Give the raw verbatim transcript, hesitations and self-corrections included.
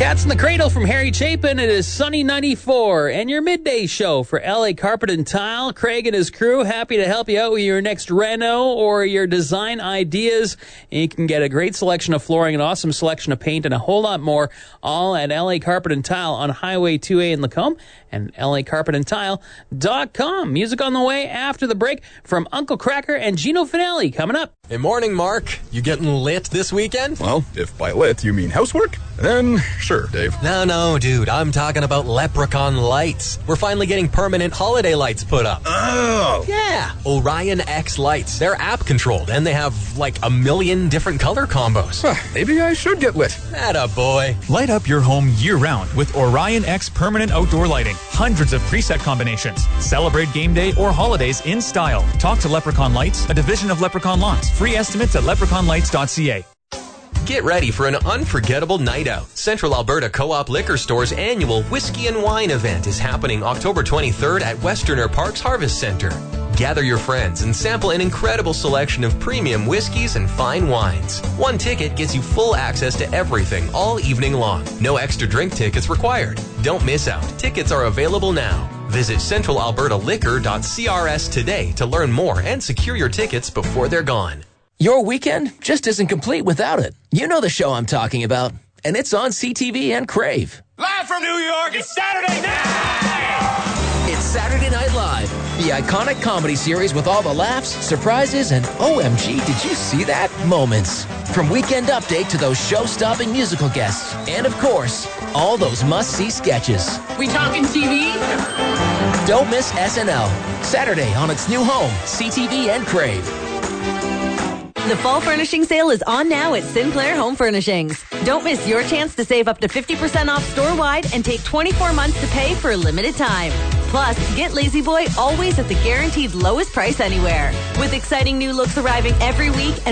Cats in the Cradle from Harry Chapin. It is Sunny ninety-four and your midday show for L A Carpet and Tile. Craig and his crew happy to help you out with your next reno or your design ideas. And you can get a great selection of flooring, an awesome selection of paint, and a whole lot more, all at L A Carpet and Tile on Highway two A in Lacombe and L A carpet and tile dot com. Music on the way after the break from Uncle Cracker and Gino Finelli coming up. Hey, morning, Mark. You getting lit this weekend? Well, if by lit you mean housework, then sure, Dave. No, no, dude. I'm talking about Leprechaun Lights. We're finally getting permanent holiday lights put up. Oh! Yeah, Orion X lights. They're app-controlled, and they have, like, a million different color combos. Huh, maybe I should get lit. Atta boy. Light up your home year-round with Orion X permanent outdoor lighting. Hundreds of preset combinations. Celebrate game day or holidays in style. Talk to Leprechaun Lights, a division of Leprechaun Lawns. Free estimates at leprechaun lights dot c a. Get ready for an unforgettable night out. Central Alberta Co-op Liquor Store's annual Whiskey and Wine event is happening October twenty-third at Westerner Parks Harvest Center. Gather your friends and sample an incredible selection of premium whiskeys and fine wines. One ticket gets you full access to everything all evening long. No extra drink tickets required. Don't miss out. Tickets are available now. Visit central alberta liquor dot c r s today to learn more and secure your tickets before they're gone. Your weekend just isn't complete without it. You know the show I'm talking about, and it's on C T V and Crave. Live from New York, it's Saturday night! It's Saturday Night Live, the iconic comedy series with all the laughs, surprises, and O M G, did you see that? Moments. From Weekend Update to those show-stopping musical guests. And of course, all those must-see sketches. We talking T V? Don't miss S N L. Saturday on its new home, C T V and Crave. The fall furnishing sale is on now at Sinclair Home Furnishings. Don't miss your chance to save up to fifty percent off store-wide and take twenty-four months to pay for a limited time. Plus, get Lazy Boy always at the guaranteed lowest price anywhere. With exciting new looks arriving every week